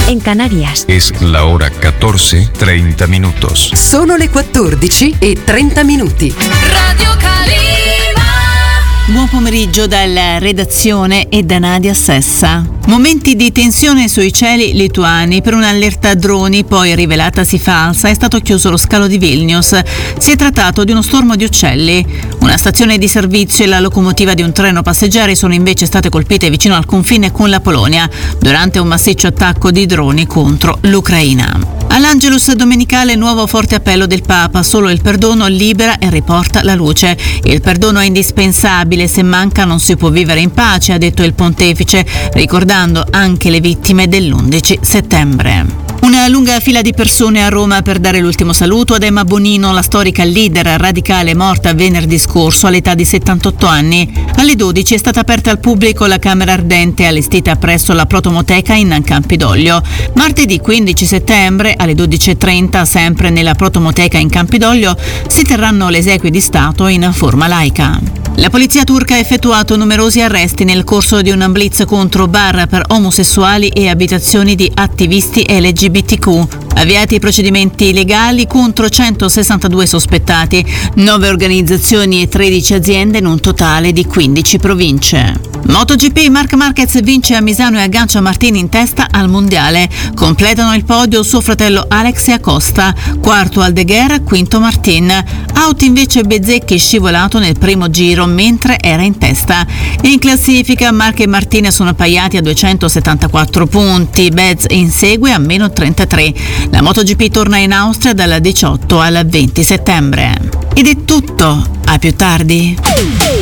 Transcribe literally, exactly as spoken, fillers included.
en Canarias. Es la hora catorce treinta minutos. Sono le quattordici e trenta minuti. Radio Calima. Buon pomeriggio dalla redazione e da Nadia Sessa. Momenti di tensione sui cieli lituani per un'allerta droni poi rivelatasi falsa. È stato chiuso lo scalo di Vilnius. Si è trattato di uno stormo di uccelli. Una stazione di servizio e la locomotiva di un treno passeggeri sono invece state colpite vicino al confine con la Polonia durante un massiccio attacco di droni contro l'Ucraina. All'Angelus domenicale nuovo forte appello del Papa: solo il perdono libera e riporta la luce. Il perdono è indispensabile, se manca non si può vivere in pace, ha detto il pontefice, ricordando anche le vittime dell'undici settembre. Una lunga fila di persone a Roma per dare l'ultimo saluto ad Emma Bonino, la storica leader radicale morta venerdì scorso all'età di settantotto anni. Alle dodici è stata aperta al pubblico la camera ardente allestita presso la Protomoteca in Campidoglio. Martedì quindici settembre alle dodici e trenta, sempre nella Protomoteca in Campidoglio, si terranno le esequie di Stato in forma laica. La polizia turca ha effettuato numerosi arresti nel corso di un blitz contro bar per omosessuali e abitazioni di attivisti L G B T Q. Avviati i procedimenti legali contro centosessantadue sospettati, nove organizzazioni e tredici aziende in un totale di quindici province. MotoGP, Marc Marquez vince a Misano e aggancia Martin in testa al mondiale. Completano il podio suo fratello Alex e Acosta, quarto Aldeguer, quinto Martin. Out invece Bezzecchi, scivolato nel primo giro mentre era in testa. In classifica Marc e Martin sono appaiati a duecentosettantaquattro punti, Bez insegue a meno trentatré. La MotoGP torna in Austria dal diciotto al venti settembre. Ed è tutto, a più tardi.